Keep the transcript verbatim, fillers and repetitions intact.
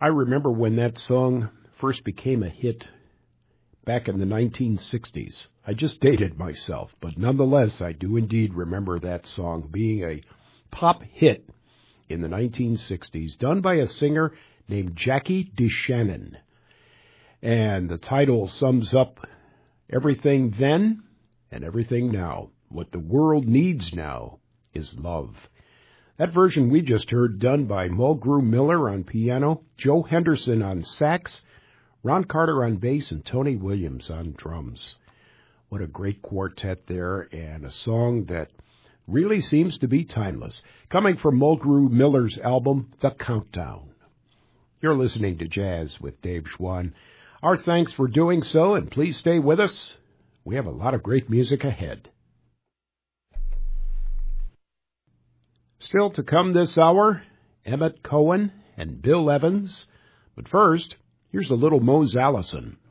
I remember when that song first became a hit back in the nineteen sixties. I just dated myself, but nonetheless, I do indeed remember that song being a pop hit in the nineteen sixties, done by a singer named Jackie DeShannon. And the title sums up everything then and everything now. What the world needs now is love. That version we just heard, done by Mulgrew Miller on piano, Joe Henderson on sax, Ron Carter on bass, and Tony Williams on drums. What a great quartet there, and a song that really seems to be timeless, coming from Mulgrew Miller's album, The Countdown. You're listening to Jazz with Dave Schwann. Our thanks for doing so, and please stay with us. We have a lot of great music ahead. Still to come this hour, Emmett Cohen and Bill Evans. But first, here's a little Mose Allison.